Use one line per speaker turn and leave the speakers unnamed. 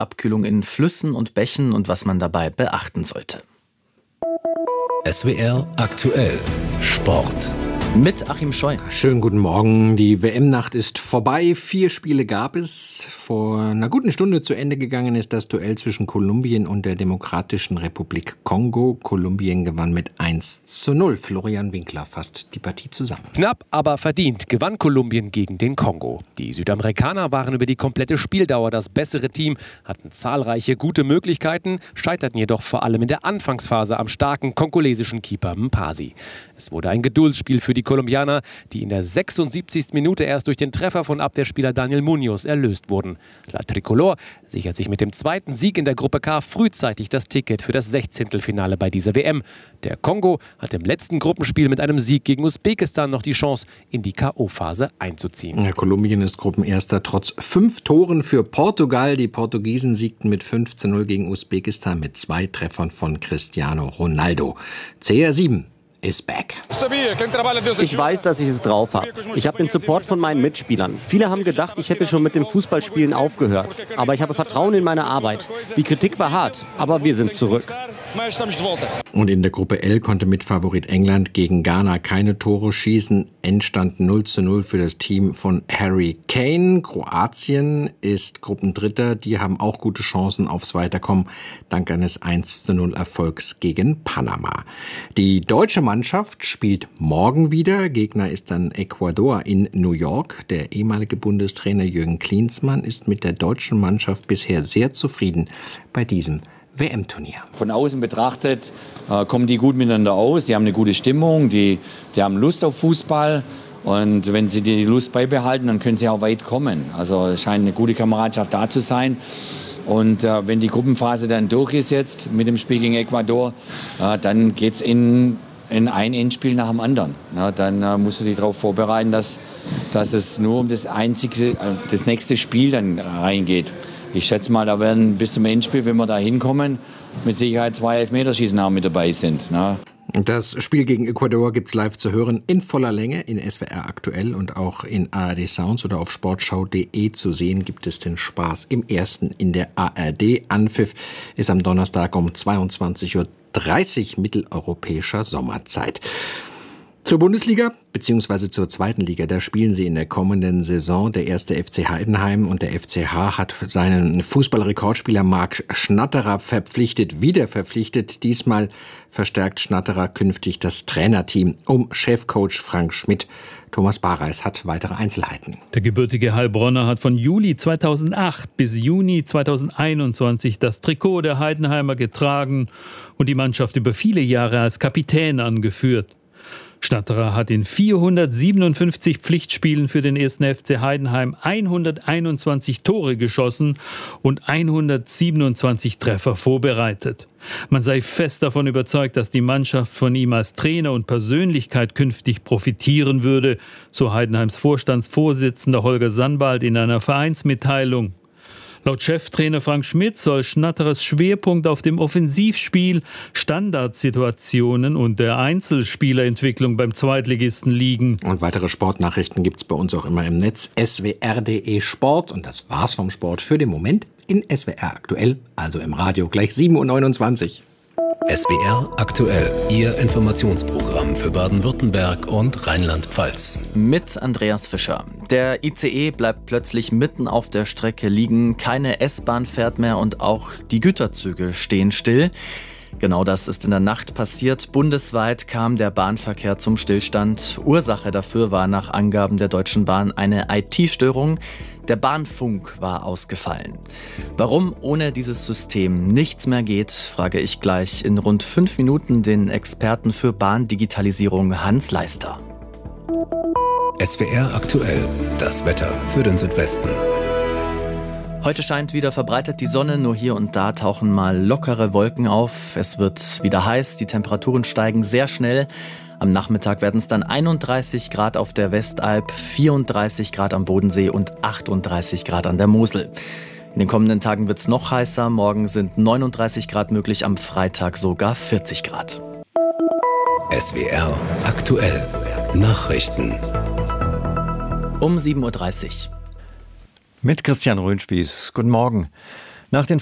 Abkühlung in Flüssen und Bächen und was man dabei beachten sollte.
SWR aktuell Sport.
Mit Achim Scheu.
Schönen guten Morgen. Die WM-Nacht ist vorbei. 4 Spiele gab es. Vor einer guten Stunde zu Ende gegangen ist das Duell zwischen Kolumbien und der Demokratischen Republik Kongo. Kolumbien gewann mit 1:0. Florian Winkler fasst die Partie zusammen.
Knapp, aber verdient gewann Kolumbien gegen den Kongo. Die Südamerikaner waren über die komplette Spieldauer das bessere Team, hatten zahlreiche gute Möglichkeiten, scheiterten jedoch vor allem in der Anfangsphase am starken kongolesischen Keeper Mpasi. Es wurde ein Geduldsspiel für die Kolumbianer, die in der 76. Minute erst durch den Treffer von Abwehrspieler Daniel Munoz erlöst wurden. La Tricolor sichert sich mit dem zweiten Sieg in der Gruppe K frühzeitig das Ticket für das 16. bei dieser WM. Der Kongo hat im letzten Gruppenspiel mit einem Sieg gegen Usbekistan noch die Chance, in die K.O.-Phase einzuziehen.
Ja, Kolumbien ist Gruppenerster trotz 5 Toren für Portugal. Die Portugiesen siegten mit 5:0 gegen Usbekistan mit 2 Treffern von Cristiano Ronaldo. CR7 is back.
Ich weiß, dass ich es drauf habe. Ich habe den Support von meinen Mitspielern. Viele haben gedacht, ich hätte schon mit dem Fußballspielen aufgehört. Aber ich habe Vertrauen in meine Arbeit. Die Kritik war hart, aber wir sind zurück.
Und in der Gruppe L konnte Mitfavorit England gegen Ghana keine Tore schießen. Endstand 0:0 für das Team von Harry Kane. Kroatien ist Gruppendritter. Die haben auch gute Chancen aufs Weiterkommen, dank eines 1:0 Erfolgs gegen Panama. Die deutsche Mannschaft spielt morgen wieder. Gegner ist dann Ecuador in New York. Der ehemalige Bundestrainer Jürgen Klinsmann ist mit der deutschen Mannschaft bisher sehr zufrieden bei diesem WM-Turnier.
Von außen betrachtet kommen die gut miteinander aus, die haben eine gute Stimmung, die haben Lust auf Fußball und wenn sie die Lust beibehalten, dann können sie auch weit kommen. Also es scheint eine gute Kameradschaft da zu sein. Und wenn die Gruppenphase dann durch ist jetzt mit dem Spiel gegen Ecuador, dann geht es in ein Endspiel nach dem anderen. Ja, dann musst du dich darauf vorbereiten, dass es nur um das nächste Spiel dann reingeht. Ich schätze mal, da werden bis zum Endspiel, wenn wir da hinkommen, mit Sicherheit 2 Elfmeterschießen auch mit dabei sind. Ne?
Das Spiel gegen Ecuador gibt's live zu hören in voller Länge in SWR aktuell und auch in ARD Sounds oder auf sportschau.de zu sehen gibt es den Spaß im ersten in der ARD. Anpfiff ist am Donnerstag um 22:30 Uhr mitteleuropäischer Sommerzeit. Zur Bundesliga bzw. zur zweiten Liga, da spielen sie in der kommenden Saison. Der erste FC Heidenheim und der FCH hat seinen Fußballrekordspieler Marc Schnatterer wieder verpflichtet. Diesmal verstärkt Schnatterer künftig das Trainerteam um Chefcoach Frank Schmidt. Thomas Bareis hat weitere Einzelheiten.
Der gebürtige Heilbronner hat von Juli 2008 bis Juni 2021 das Trikot der Heidenheimer getragen und die Mannschaft über viele Jahre als Kapitän angeführt. Schnatterer hat in 457 Pflichtspielen für den 1. FC Heidenheim 121 Tore geschossen und 127 Treffer vorbereitet. Man sei fest davon überzeugt, dass die Mannschaft von ihm als Trainer und Persönlichkeit künftig profitieren würde, so Heidenheims Vorstandsvorsitzender Holger Sandbald in einer Vereinsmitteilung. Laut Cheftrainer Frank Schmidt soll Schnatterers Schwerpunkt auf dem Offensivspiel, Standardsituationen und der Einzelspielerentwicklung beim Zweitligisten liegen.
Und weitere Sportnachrichten gibt's bei uns auch immer im Netz. swr.de Sport. Und das war's vom Sport für den Moment in SWR aktuell, also im Radio gleich 7:29 Uhr.
SWR aktuell, Ihr Informationsprogramm für Baden-Württemberg und Rheinland-Pfalz.
Mit Andreas Fischer. Der ICE bleibt plötzlich mitten auf der Strecke liegen. Keine S-Bahn fährt mehr und auch die Güterzüge stehen still. Genau das ist in der Nacht passiert. Bundesweit kam der Bahnverkehr zum Stillstand. Ursache dafür war nach Angaben der Deutschen Bahn eine IT-Störung. Der Bahnfunk war ausgefallen. Warum ohne dieses System nichts mehr geht, frage ich gleich in rund 5 Minuten den Experten für Bahndigitalisierung Hans Leister.
SWR aktuell, das Wetter für den Südwesten.
Heute scheint wieder verbreitet die Sonne, nur hier und da tauchen mal lockere Wolken auf. Es wird wieder heiß, die Temperaturen steigen sehr schnell. Am Nachmittag werden es dann 31 Grad auf der Westalb, 34 Grad am Bodensee und 38 Grad an der Mosel. In den kommenden Tagen wird es noch heißer. Morgen sind 39 Grad möglich, am Freitag sogar 40 Grad.
SWR aktuell. Nachrichten.
Um 7:30 Uhr.
Mit Christian Röhnspieß. Guten Morgen.
Nach den